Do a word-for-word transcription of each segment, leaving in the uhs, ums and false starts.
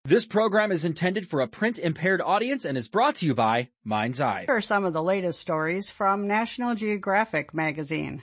This program is intended for a print-impaired audience and is brought to you by Mind's Eye. Here are some of the latest stories from National Geographic magazine.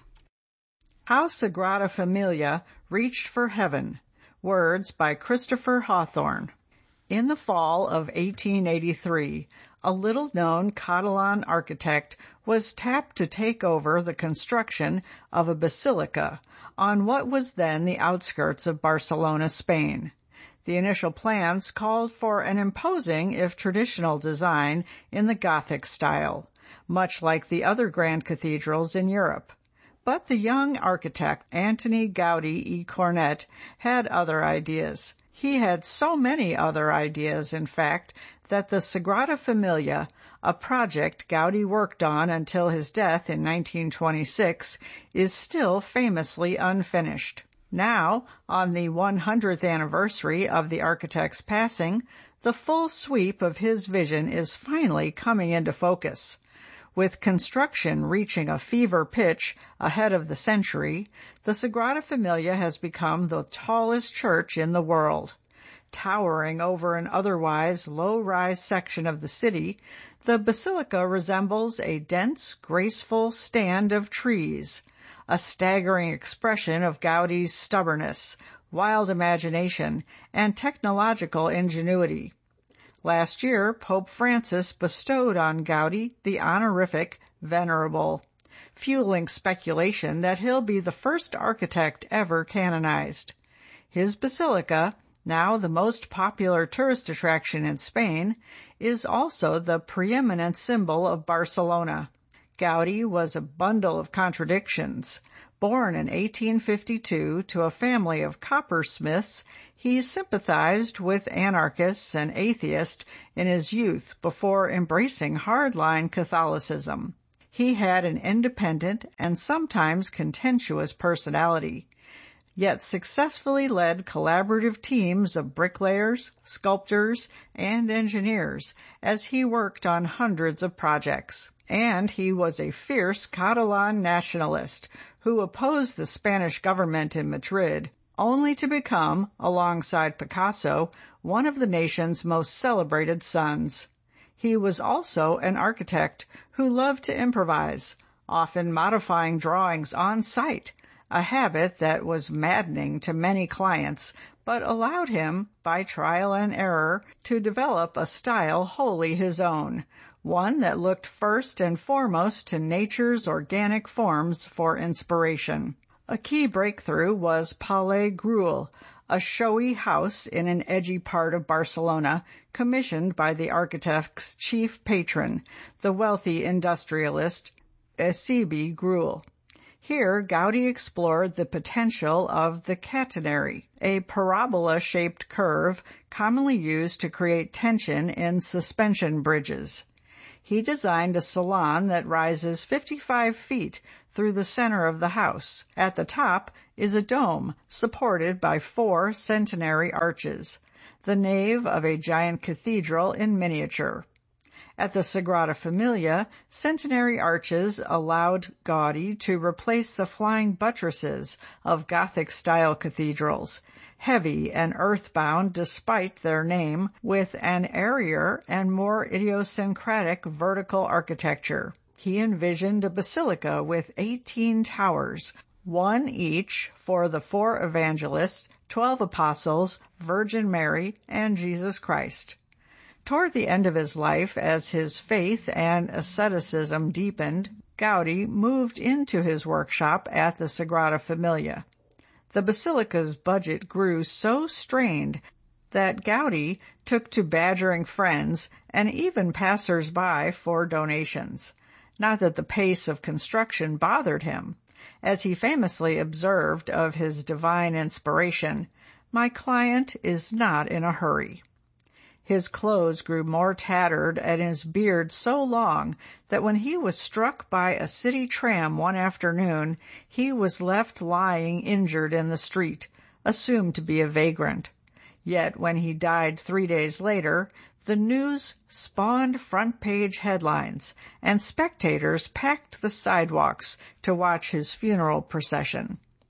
How Sagrada Familia Reached for Heaven. Words by Christopher Hawthorne. In the fall of eighteen eighty-three, a little-known Catalan architect was tapped to take over the construction of a basilica on what was then the outskirts of Barcelona, Spain. The initial plans called for an imposing, if traditional, design in the Gothic style, much like the other grand cathedrals in Europe. But the young architect, Antoni Gaudí i Cornet, had other ideas. He had so many other ideas, in fact, that the Sagrada Familia, a project Gaudí worked on until his death in nineteen twenty-six, is still famously unfinished. Now, on the one hundredth anniversary of the architect's passing, the full sweep of his vision is finally coming into focus. With construction reaching a fever pitch ahead of the century, the Sagrada Familia has become the tallest church in the world. Towering over an otherwise low-rise section of the city, the basilica resembles a dense, graceful stand of trees, a staggering expression of Gaudí's stubbornness, wild imagination, and technological ingenuity. Last year, Pope Francis bestowed on Gaudí the honorific Venerable, fueling speculation that he'll be the first architect ever canonized. His basilica, now the most popular tourist attraction in Spain, is also the preeminent symbol of Barcelona. Gaudí was a bundle of contradictions. Born in eighteen fifty-two to a family of coppersmiths, he sympathized with anarchists and atheists in his youth before embracing hardline Catholicism. He had an independent and sometimes contentious personality, yet successfully led collaborative teams of bricklayers, sculptors, and engineers as he worked on hundreds of projects. And he was a fierce Catalan nationalist who opposed the Spanish government in Madrid, only to become, alongside Picasso, one of the nation's most celebrated sons. He was also an architect who loved to improvise, often modifying drawings on site, a habit that was maddening to many clients, but allowed him, by trial and error, to develop a style wholly his own, one that looked first and foremost to nature's organic forms for inspiration. A key breakthrough was Palais Gruel, a showy house in an edgy part of Barcelona, commissioned by the architect's chief patron, the wealthy industrialist Eusebi Gruel. Here, Gaudí explored the potential of the catenary, a parabola-shaped curve commonly used to create tension in suspension bridges. He designed a salon that rises fifty-five feet through the center of the house. At the top is a dome supported by four centenary arches, the nave of a giant cathedral in miniature. At the Sagrada Familia, centenary arches allowed Gaudí to replace the flying buttresses of Gothic-style cathedrals, heavy and earthbound despite their name, with an airier and more idiosyncratic vertical architecture. He envisioned a basilica with eighteen towers, one each for the four evangelists, twelve apostles, Virgin Mary, and Jesus Christ. Toward the end of his life, as his faith and asceticism deepened, Gaudí moved into his workshop at the Sagrada Familia. The basilica's budget grew so strained that Gaudí took to badgering friends and even passers-by for donations. Not that the pace of construction bothered him. As he famously observed of his divine inspiration, "My client is not in a hurry." His clothes grew more tattered and his beard so long that when he was struck by a city tram one afternoon, he was left lying injured in the street, assumed to be a vagrant. Yet when he died three days later, the news spawned front-page headlines, and spectators packed the sidewalks to watch his funeral procession.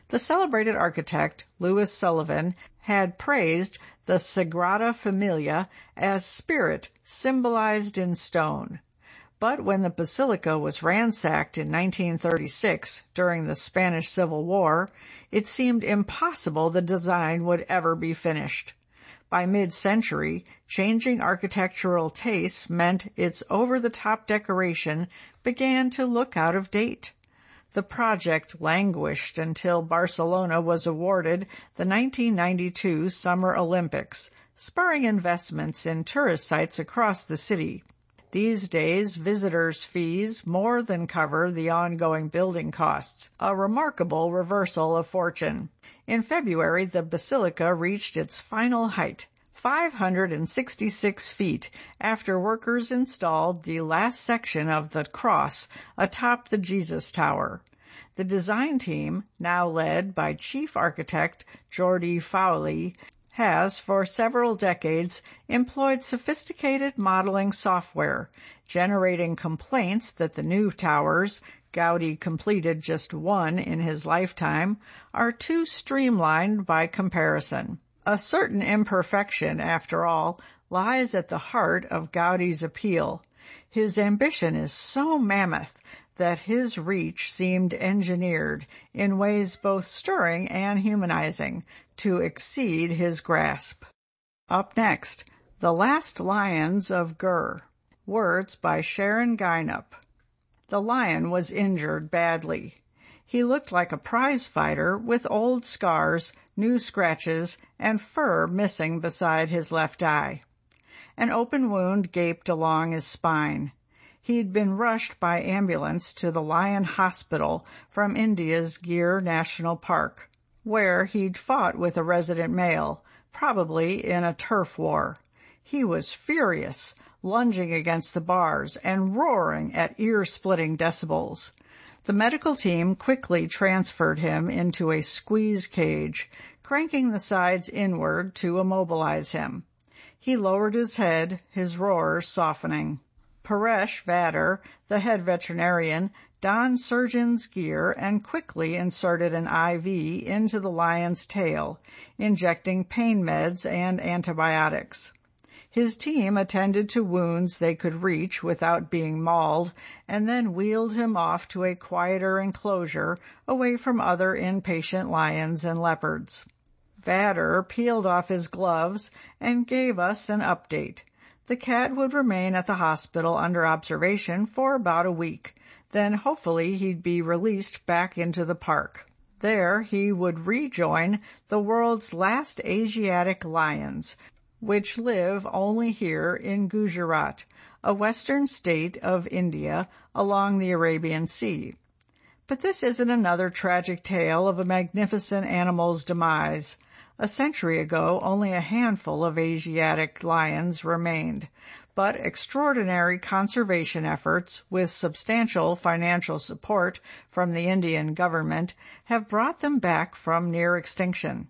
The celebrated architect, Louis Sullivan, had praised the Sagrada Familia as spirit symbolized in stone. But when the basilica was ransacked in nineteen thirty-six during the Spanish Civil War, it seemed impossible the design would ever be finished. By mid-century, changing architectural tastes meant its over-the-top decoration began to look out of date. The project languished until Barcelona was awarded the nineteen ninety-two Summer Olympics, spurring investments in tourist sites across the city. These days, visitors' fees more than cover the ongoing building costs, a remarkable reversal of fortune. In February, the basilica reached its final height, five hundred sixty-six feet, after workers installed the last section of the cross atop the Jesus Tower. The design team, now led by Chief Architect Jordi Fowley, has for several decades employed sophisticated modeling software, generating complaints that the new towers, Gaudí completed just one in his lifetime, are too streamlined by comparison. A certain imperfection, after all, lies at the heart of Gaudí's appeal. His ambition is so mammoth that his reach seemed engineered in ways both stirring and humanizing to exceed his grasp. Up next, The Last Lions of Gur. Words by Sharon Gynup. The lion was injured badly. He looked like a prize fighter with old scars, new scratches, and fur missing beside his left eye. An open wound gaped along his spine. He'd been rushed by ambulance to the Lion Hospital from India's Gir National Park, where he'd fought with a resident male, probably in a turf war. He was furious, lunging against the bars and roaring at ear-splitting decibels. The medical team quickly transferred him into a squeeze cage, cranking the sides inward to immobilize him. He lowered his head, his roars softening. Paresh Vader, the head veterinarian, donned surgeon's gear and quickly inserted an I V into the lion's tail, injecting pain meds and antibiotics. His team attended to wounds they could reach without being mauled, and then wheeled him off to a quieter enclosure away from other inpatient lions and leopards. Vader peeled off his gloves and gave us an update. The cat would remain at the hospital under observation for about a week. Then hopefully he'd be released back into the park. There he would rejoin the world's last Asiatic lions, which live only here in Gujarat, a western state of India along the Arabian Sea. But this isn't another tragic tale of a magnificent animal's demise. A century ago, only a handful of Asiatic lions remained, but extraordinary conservation efforts with substantial financial support from the Indian government have brought them back from near extinction.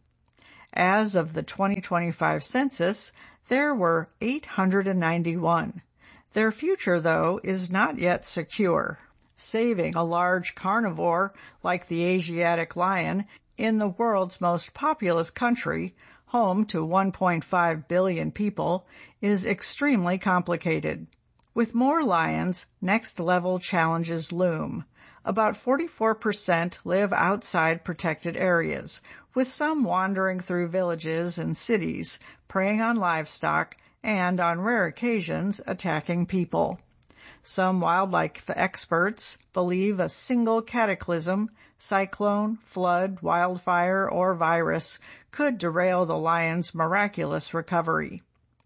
As of the twenty twenty-five census, there were eight hundred ninety-one. Their future, though, is not yet secure. Saving a large carnivore like the Asiatic lion in the world's most populous country, home to one point five billion people, is extremely complicated. With more lions, next-level challenges loom. About forty-four percent live outside protected areas, with some wandering through villages and cities, preying on livestock, and, on rare occasions, attacking people. Some wildlife experts believe a single cataclysm, cyclone, flood, wildfire, or virus could derail the lion's miraculous recovery.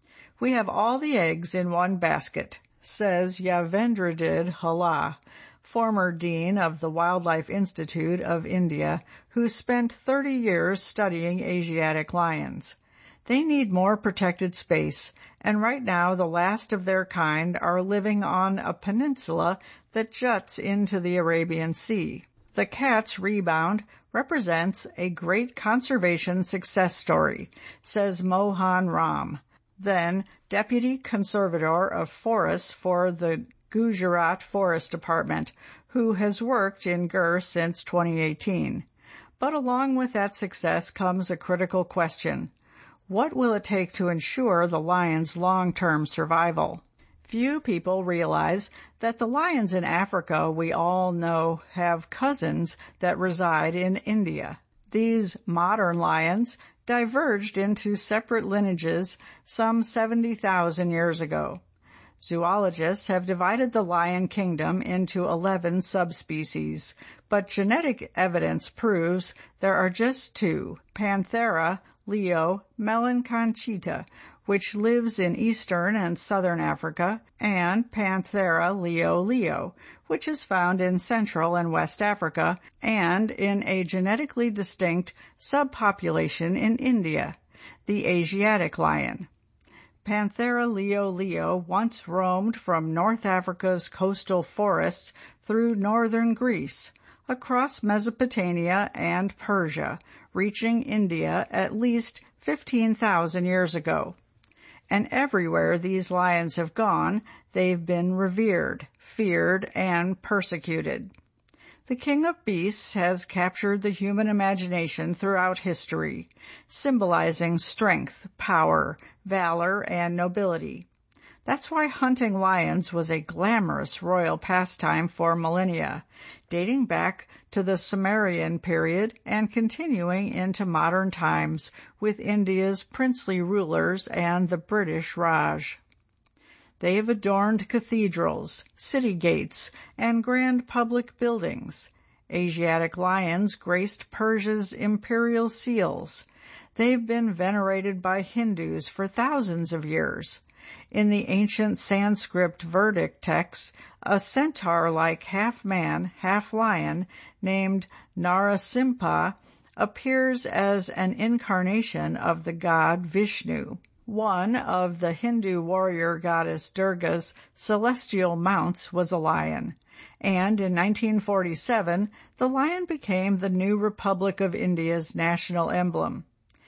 We have all the eggs in one basket, says Yavendradid Hala, former dean of the Wildlife Institute of India, who spent thirty years studying Asiatic lions. They need more protected space, and right now the last of their kind are living on a peninsula that juts into the Arabian Sea. The cat's rebound represents a great conservation success story, says Mohan Ram, then Deputy Conservator of Forests for the Gujarat Forest Department, who has worked in Gir since twenty eighteen. But along with that success comes a critical question. What will it take to ensure the lion's long-term survival? Few people realize that the lions in Africa we all know have cousins that reside in India. These modern lions diverged into separate lineages some seventy thousand years ago. Zoologists have divided the lion kingdom into eleven subspecies, but genetic evidence proves there are just two, Panthera leo melanconchita, which lives in eastern and southern Africa, and Panthera leo leo, which is found in Central and West Africa and in a genetically distinct subpopulation in India, the Asiatic lion. Panthera leo leo once roamed from North Africa's coastal forests through northern Greece, across Mesopotamia and Persia, reaching India at least fifteen thousand years ago. And everywhere these lions have gone, they've been revered, feared, and persecuted. The king of beasts has captured the human imagination throughout history, symbolizing strength, power, valor, and nobility. That's why hunting lions was a glamorous royal pastime for millennia, dating back to the Sumerian period and continuing into modern times with India's princely rulers and the British Raj. They have adorned cathedrals, city gates, and grand public buildings. Asiatic lions graced Persia's imperial seals. They've been venerated by Hindus for thousands of years. In the ancient Sanskrit Vedic texts, a centaur-like half-man, half-lion named Narasimha appears as an incarnation of the god Vishnu. One of the Hindu warrior goddess Durga's celestial mounts was a lion, and in nineteen forty-seven, the lion became the new Republic of India's national emblem.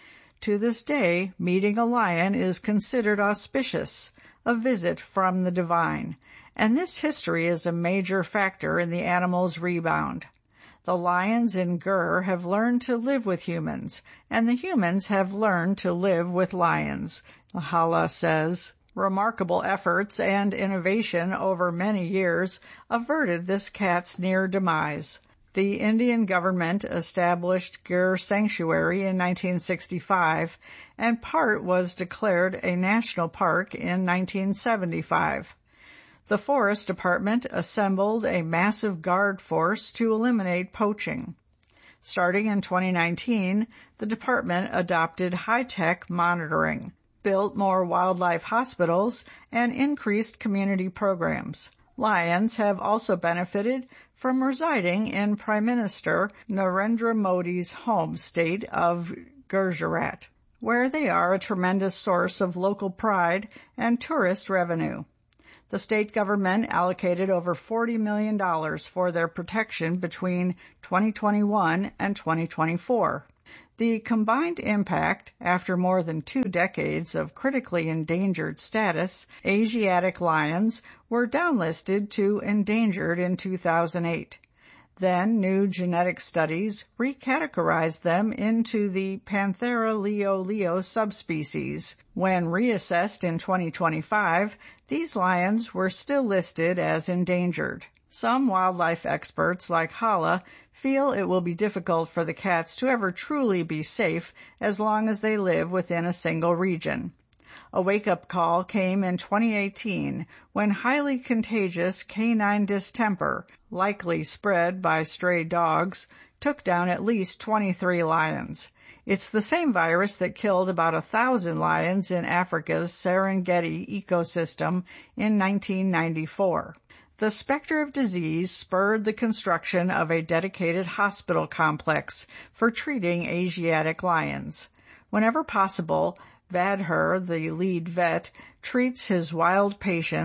To this day, meeting a lion is considered auspicious, a visit from the divine, and this history is a major factor in the animal's rebound. The lions in Gur have learned to live with humans, and the humans have learned to live with lions, Hala says. Remarkable efforts and innovation over many years averted this cat's near demise. The Indian government established Gir Sanctuary in nineteen sixty-five, and part was declared a national park in nineteen seventy-five. The Forest Department assembled a massive guard force to eliminate poaching. Starting in twenty nineteen, the department adopted high-tech monitoring, built more wildlife hospitals, and increased community programs. Lions have also benefited from residing in Prime Minister Narendra Modi's home state of Gujarat, where they are a tremendous source of local pride and tourist revenue. The state government allocated over forty million dollars for their protection between twenty twenty-one and twenty twenty-four. The combined impact, after more than two decades of critically endangered status, Asiatic lions were downlisted to endangered in two thousand eight. Then new genetic studies recategorized them into the Panthera leo leo subspecies. When reassessed in twenty twenty-five, these lions were still listed as endangered. Some wildlife experts, like Hala, feel it will be difficult for the cats to ever truly be safe as long as they live within a single region. A wake-up call came in twenty eighteen when highly contagious canine distemper, likely spread by stray dogs, took down at least twenty-three lions. It's the same virus that killed about a thousand lions in Africa's Serengeti ecosystem in nineteen ninety-four. The specter of disease spurred the construction of a dedicated hospital complex for treating Asiatic lions. Whenever possible, Vadher, the lead vet, treats his wild patients,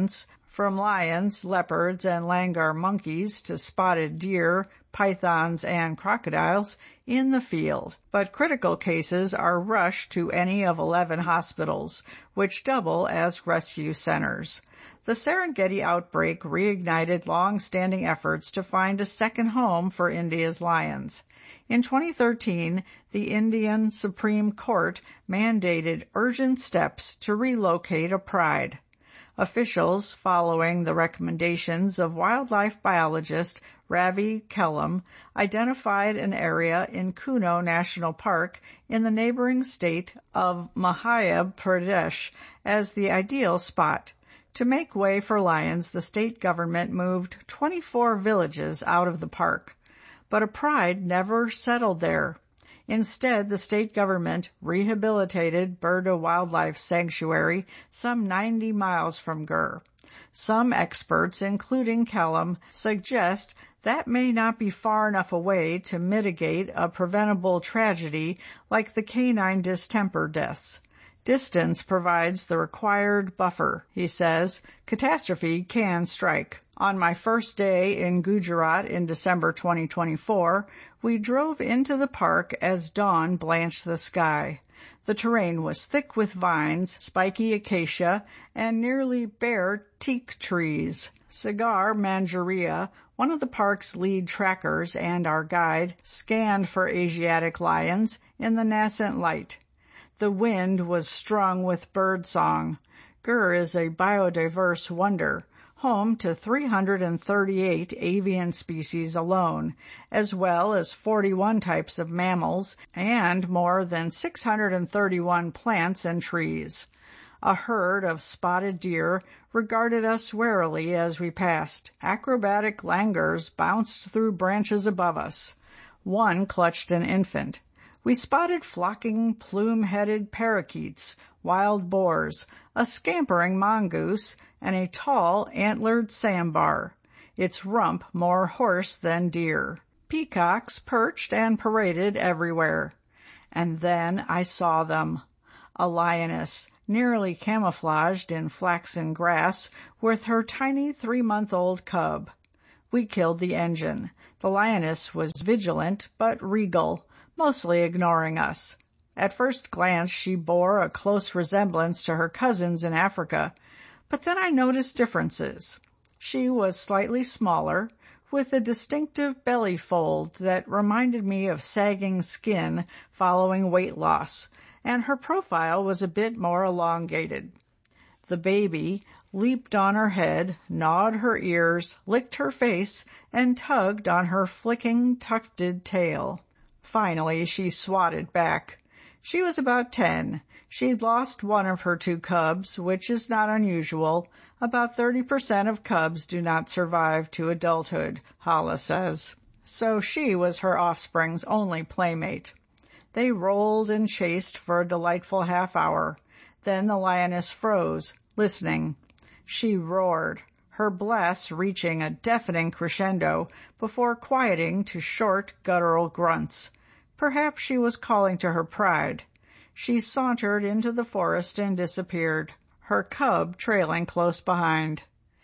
from lions, leopards, and langur monkeys to spotted deer, pythons, and crocodiles in the field. But critical cases are rushed to any of eleven hospitals, which double as rescue centers. The Serengeti outbreak reignited long-standing efforts to find a second home for India's lions. In twenty thirteen, the Indian Supreme Court mandated urgent steps to relocate a pride. Officials, following the recommendations of wildlife biologist Ravi Kellam, identified an area in Kuno National Park in the neighboring state of Madhya Pradesh as the ideal spot. To make way for lions, the state government moved twenty-four villages out of the park. But a pride never settled there. Instead, the state government rehabilitated Burda Wildlife Sanctuary some ninety miles from Gur. Some experts, including Kellam, suggest that may not be far enough away to mitigate a preventable tragedy like the canine distemper deaths. Distance provides the required buffer, he says. Catastrophe can strike. On my first day in Gujarat in December twenty twenty-four, we drove into the park as dawn blanched the sky. The terrain was thick with vines, spiky acacia, and nearly bare teak trees. Sagar Manjaria, one of the park's lead trackers and our guide, scanned for Asiatic lions in the nascent light. The wind was strung with bird song. Gur is a biodiverse wonder, home to three hundred thirty-eight avian species alone, as well as forty-one types of mammals and more than six hundred thirty-one plants and trees. A herd of spotted deer regarded us warily as we passed. Acrobatic langurs bounced through branches above us. One clutched an infant. We spotted flocking plume-headed parakeets, wild boars, a scampering mongoose, and a tall, antlered sambar, its rump more horse than deer. Peacocks perched and paraded everywhere. And then I saw them. A lioness, nearly camouflaged in flaxen grass, with her tiny three-month-old cub. We killed the engine. The lioness was vigilant but regal, mostly ignoring us. At first glance, she bore a close resemblance to her cousins in Africa, but then I noticed differences. She was slightly smaller, with a distinctive belly fold that reminded me of sagging skin following weight loss, and her profile was a bit more elongated. The baby leaped on her head, gnawed her ears, licked her face, and tugged on her flicking, tufted tail. Finally, she swatted back. She was about ten. She'd lost one of her two cubs, which is not unusual. About thirty percent of cubs do not survive to adulthood, Hala says. So she was her offspring's only playmate. They rolled and chased for a delightful half hour. Then the lioness froze, listening. She roared, her blasts reaching a deafening crescendo before quieting to short, guttural grunts. Perhaps she was calling to her pride. She sauntered into the forest and disappeared, her cub trailing close behind.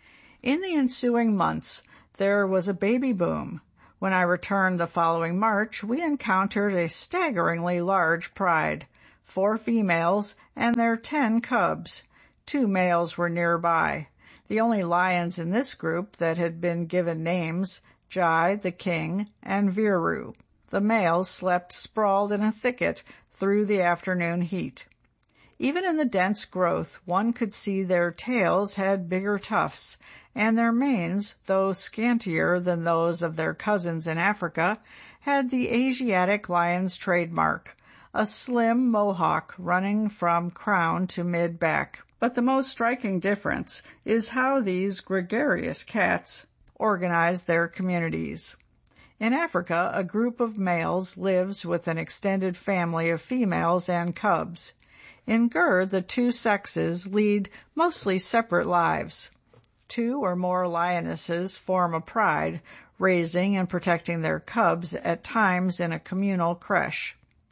In the ensuing months, there was a baby boom. When I returned the following March, we encountered a staggeringly large pride, four females and their ten cubs. Two males were nearby. The only lions in this group that had been given names, Jai, the king, and Viru. The males slept sprawled in a thicket through the afternoon heat. Even in the dense growth, one could see their tails had bigger tufts, and their manes, though scantier than those of their cousins in Africa, had the Asiatic lion's trademark, a slim mohawk running from crown to mid-back. But the most striking difference is how these gregarious cats organize their communities. In Africa, a group of males lives with an extended family of females and cubs. In Gur, the two sexes lead mostly separate lives. Two or more lionesses form a pride, raising and protecting their cubs at times in a communal creche.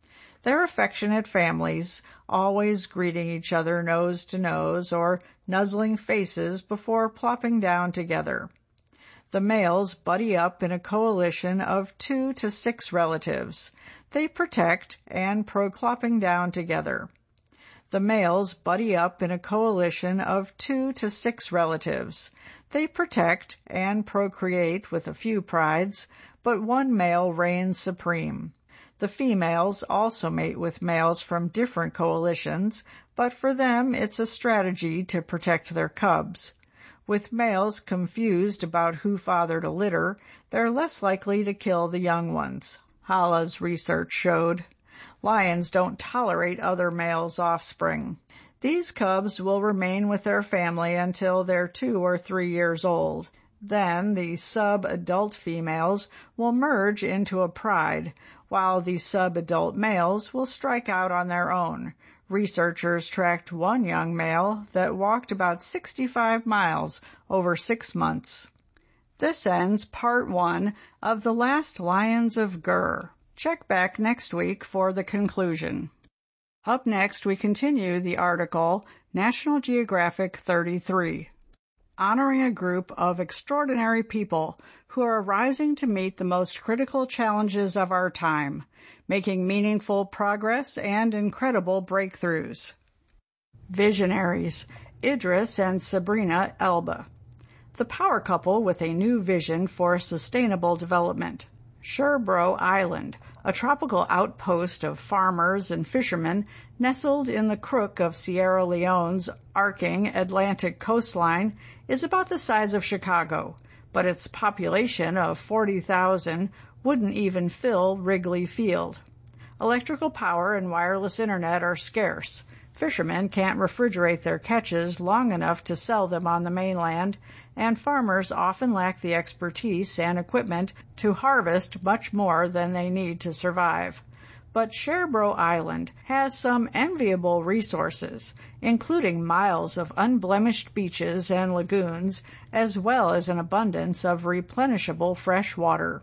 They're affectionate families, always greeting each other nose to nose or nuzzling faces before plopping down together. The males buddy up in a coalition of two to six relatives. They protect and pro-plopping down together. The males buddy up in a coalition of two to six relatives. They protect and procreate with a few prides, but one male reigns supreme. The females also mate with males from different coalitions, but for them it's a strategy to protect their cubs. With males confused about who fathered a litter, they're less likely to kill the young ones. Hala's research showed. Lions don't tolerate other males' offspring. These cubs will remain with their family until they're two or three years old. Then the sub-adult females will merge into a pride, while the sub-adult males will strike out on their own. Researchers tracked one young male that walked about sixty-five miles over six months. This ends part one of The Last Lions of Gur. Check back next week for the conclusion. Up next, we continue the article National Geographic thirty-three, honoring a group of extraordinary people who are rising to meet the most critical challenges of our time, making meaningful progress and incredible breakthroughs. Visionaries, Idris and Sabrina Elba. The power couple with a new vision for sustainable development. Sherbro Island, a tropical outpost of farmers and fishermen nestled in the crook of Sierra Leone's arcing Atlantic coastline, is about the size of Chicago, but its population of forty thousand wouldn't even fill Wrigley Field. Electrical power and wireless internet are scarce. Fishermen can't refrigerate their catches long enough to sell them on the mainland, and farmers often lack the expertise and equipment to harvest much more than they need to survive. But Sherbro Island has some enviable resources, including miles of unblemished beaches and lagoons, as well as an abundance of replenishable fresh water.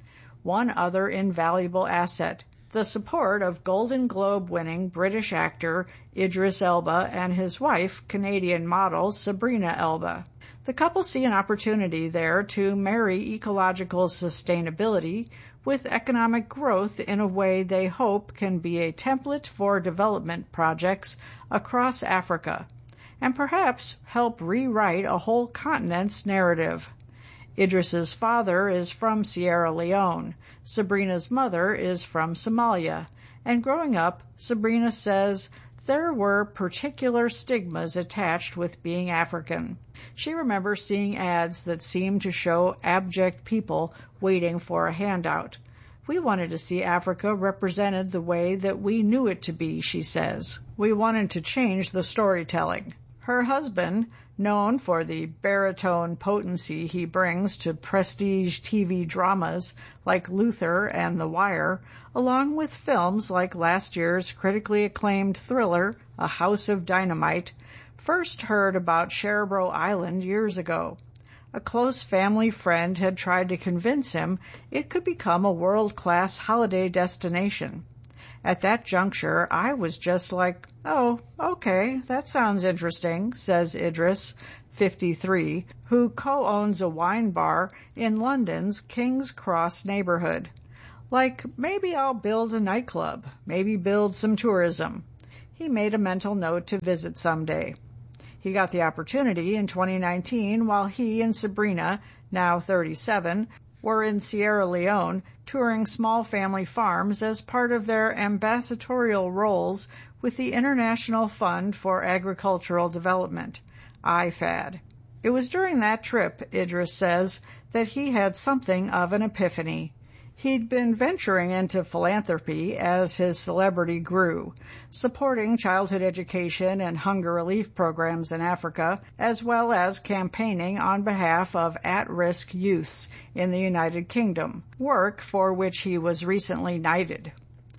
One other invaluable asset, the support of Golden Globe-winning British actor Idris Elba and his wife, Canadian model Sabrina Elba. The couple see an opportunity there to marry ecological sustainability with economic growth in a way they hope can be a template for development projects across Africa, and perhaps help rewrite a whole continent's narrative. Idris's father is from Sierra Leone. Sabrina's mother is from Somalia. And growing up, Sabrina says there were particular stigmas attached with being African. She remembers seeing ads that seemed to show abject people waiting for a handout. We wanted to see Africa represented the way that we knew it to be, she says. We wanted to change the storytelling. Her husband, known for the baritone potency he brings to prestige T V dramas like Luther and The Wire, along with films like last year's critically acclaimed thriller, A House of Dynamite, first heard about Sherbro Island years ago. A close family friend had tried to convince him it could become a world-class holiday destination. At that juncture, I was just like, oh, okay, that sounds interesting, says Idris, fifty-three, who co-owns a wine bar in London's King's Cross neighborhood. Like, maybe I'll build a nightclub, maybe build some tourism. He made a mental note to visit someday. He got the opportunity in twenty nineteen while he and Sabrina, now thirty-seven, were in Sierra Leone touring small family farms as part of their ambassadorial roles with the International Fund for Agricultural Development, I F A D. It was during that trip, Idris says, that he had something of an epiphany. He'd been venturing into philanthropy as his celebrity grew, supporting childhood education and hunger relief programs in Africa, as well as campaigning on behalf of at-risk youths in the United Kingdom, work for which he was recently knighted.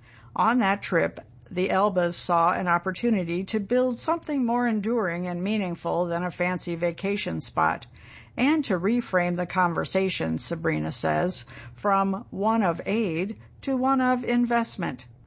On that trip, the Elbas saw an opportunity to build something more enduring and meaningful than a fancy vacation spot, and to reframe the conversation, Sabrina says, from one of aid to one of investment.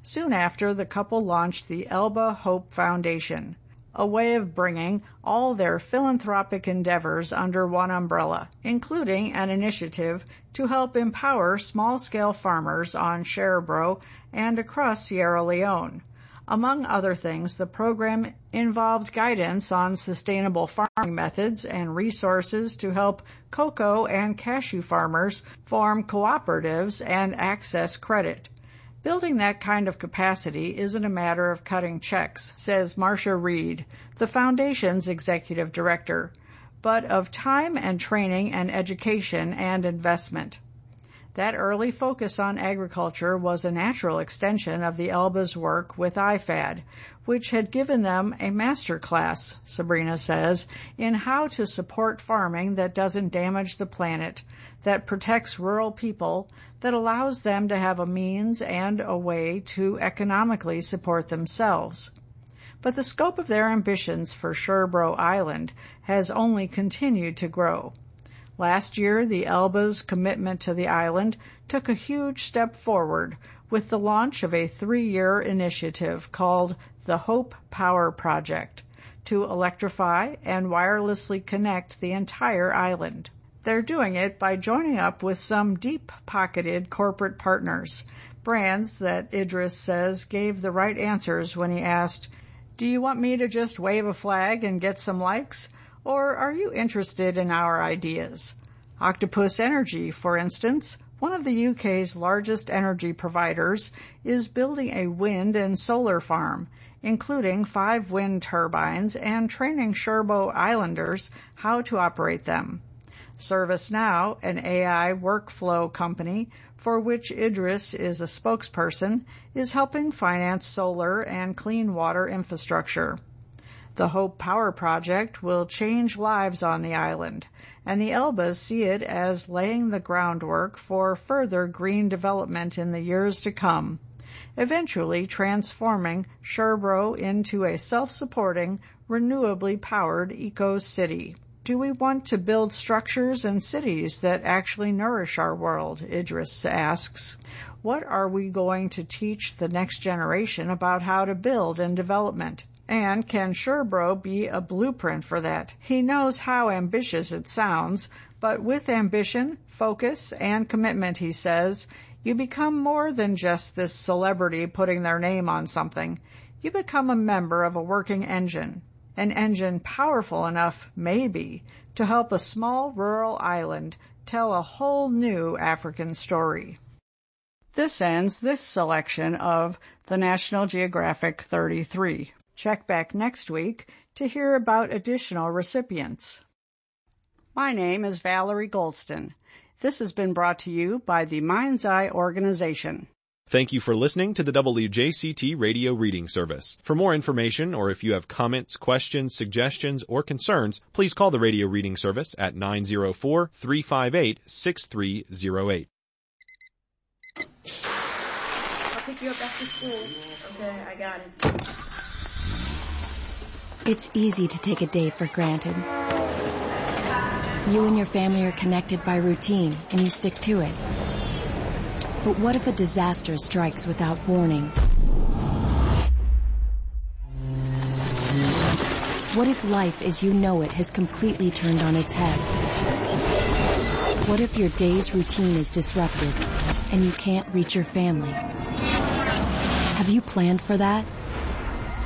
Soon after, the couple launched the Elba Hope Foundation, a way of bringing all their philanthropic endeavors under one umbrella, including an initiative to help empower small-scale farmers on Sherbro and across Sierra Leone. Among other things, the program involved guidance on sustainable farming methods and resources to help cocoa and cashew farmers form cooperatives and access credit. Building that kind of capacity isn't a matter of cutting checks, says Marcia Reed, the foundation's executive director, but of time and training and education and investment. That early focus on agriculture was a natural extension of the Elba's work with I F A D, which had given them a master class, Sabrina says, in how to support farming that doesn't damage the planet, that protects rural people, that allows them to have a means and a way to economically support themselves. But the scope of their ambitions for Sherbro Island has only continued to grow. Last year, the Elba's commitment to the island took a huge step forward with the launch of a three-year initiative called the Hope Power Project to electrify and wirelessly connect the entire island. They're doing it by joining up with some deep-pocketed corporate partners, brands that Idris says gave the right answers when he asked, "Do you want me to just wave a flag and get some likes? Or are you interested in our ideas?" Octopus Energy, for instance, one of the U K's largest energy providers, is building a wind and solar farm, including five wind turbines, and training Sherbro Islanders how to operate them. ServiceNow, an A I workflow company for which Idris is a spokesperson, is helping finance solar and clean water infrastructure. The Hope Power Project will change lives on the island, and the Elbas see it as laying the groundwork for further green development in the years to come, eventually transforming Sherbro into a self-supporting, renewably powered eco-city. Do we want to build structures and cities that actually nourish our world? Idris asks. What are we going to teach the next generation about how to build and development? And can Sherbro be a blueprint for that? He knows how ambitious it sounds, but with ambition, focus, and commitment, he says, you become more than just this celebrity putting their name on something. You become a member of a working engine, an engine powerful enough, maybe, to help a small rural island tell a whole new African story. This ends this selection of the National Geographic thirty-three. Check back next week to hear about additional recipients. My name is Valerie Goldston. This has been brought to you by the Mind's Eye Organization. Thank you for listening to the W J C T Radio Reading Service. For more information, or if you have comments, questions, suggestions, or concerns, please call the Radio Reading Service at nine zero four, three five eight, six three zero eight. I'll pick you up after school. Okay, I got it. It's easy to take a day for granted. You and your family are connected by routine, and you stick to it. But what if a disaster strikes without warning? What if life as you know it has completely turned on its head? What if your day's routine is disrupted and you can't reach your family? Have you planned for that?